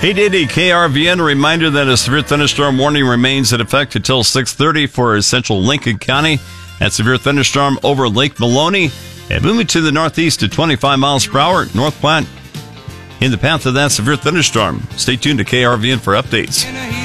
880 KRVN, a reminder that a severe thunderstorm warning remains in effect until 6:30 for central Lincoln County. That severe thunderstorm over Lake Maloney and moving to the northeast at 25 miles per hour. North Platte in the path of that severe thunderstorm. Stay tuned to KRVN for updates.